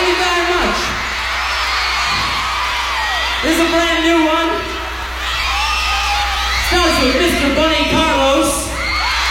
you very much. This is a brand new one. Starts with Mr. Bunny Carlos.